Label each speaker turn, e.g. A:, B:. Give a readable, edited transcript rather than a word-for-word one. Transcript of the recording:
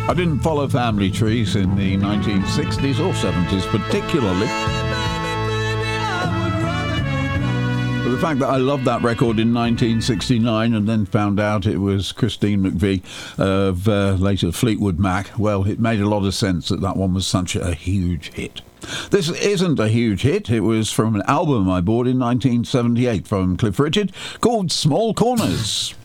A: I didn't follow family trees in the 1960s or 70s particularly. But the fact that I loved that record in 1969 and then found out it was Christine McVie of later Fleetwood Mac, well, it made a lot of sense that that one was such a huge hit. This isn't a huge hit. It was from an album I bought in 1978 from Cliff Richard called Small Corners.